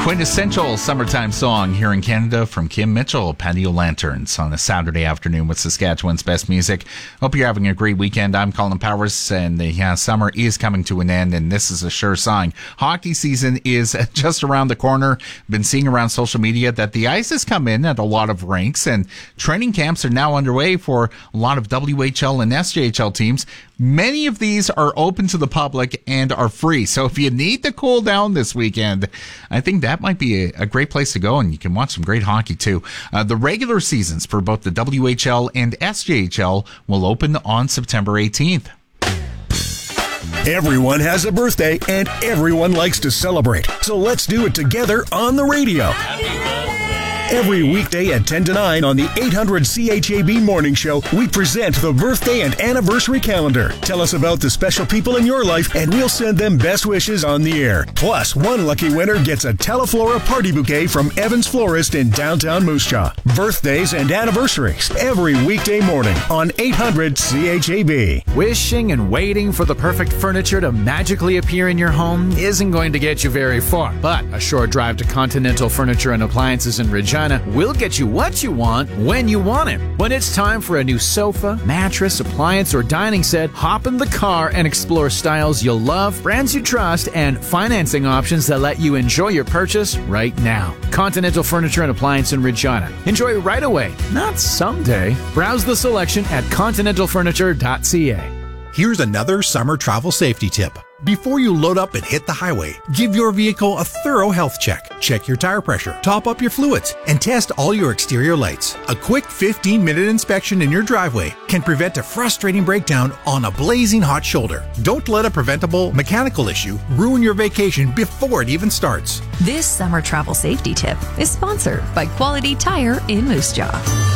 Quintessential summertime song here in Canada from Kim Mitchell, Patio Lanterns, on a Saturday afternoon with Saskatchewan's best music. Hope you're having a great weekend. I'm Colin Powers, and the summer is coming to an end, and this is a sure sign. Hockey season is just around the corner. Been seeing around social media that the ice has come in at a lot of rinks, and training camps are now underway for a lot of WHL and SJHL teams. Many of these are open to the public and are free. So if you need to cool down this weekend, I think that might be a great place to go, and you can watch some great hockey too. The regular seasons for both the WHL and SJHL will open on September 18th. Everyone has a birthday and everyone likes to celebrate. So let's do it together on the radio. Every weekday at 10 to 9 on the 800 CHAB Morning Show, we present the birthday and anniversary calendar. Tell us about the special people in your life, and we'll send them best wishes on the air. Plus, one lucky winner gets a Teleflora party bouquet from Evans Florist in downtown Moose Jaw. Birthdays and anniversaries every weekday morning on 800 CHAB. Wishing and waiting for the perfect furniture to magically appear in your home isn't going to get you very far, but a short drive to Continental Furniture and Appliances in Regina will get you what you want when you want it. When it's time for a new sofa, mattress, appliance, or dining set, hop in the car and explore styles you'll love, brands you trust, and financing options that let you enjoy your purchase right now. Continental Furniture and Appliance in Regina. Enjoy right away, not someday. Browse the selection at continentalfurniture.ca. Here's another summer travel safety tip. Before you load up and hit the highway, give your vehicle a thorough health check. Check your tire pressure, top up your fluids, and test all your exterior lights. A quick 15-minute inspection in your driveway can prevent a frustrating breakdown on a blazing hot shoulder. Don't let a preventable mechanical issue ruin your vacation before it even starts. This summer travel safety tip is sponsored by Quality Tire in Moose Jaw.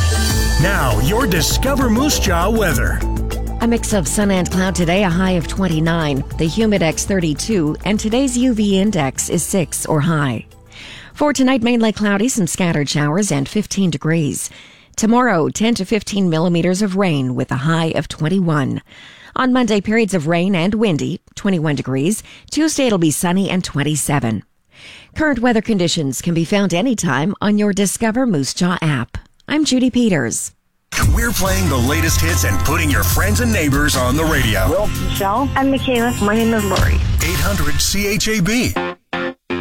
Now, your Discover Moose Jaw weather. A mix of sun and cloud today, a high of 29, the Humidex 32, and today's UV index is 6 or high. For tonight, mainly cloudy, some scattered showers, and 15 degrees. Tomorrow, 10 to 15 millimeters of rain with a high of 21. On Monday, periods of rain and windy, 21 degrees. Tuesday, it'll be sunny and 27. Current weather conditions can be found anytime on your Discover Moose Jaw app. I'm Judy Peters. We're playing the latest hits and putting your friends and neighbors on the radio. Well, Michelle and Michaela, my name is Lori. 800 CHAB.